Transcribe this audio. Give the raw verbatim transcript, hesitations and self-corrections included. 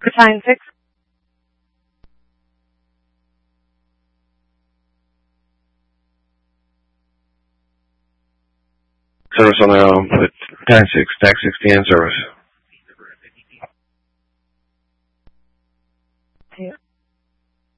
Battalion six. Service on the um, Battalion six, T A C sixteen in service.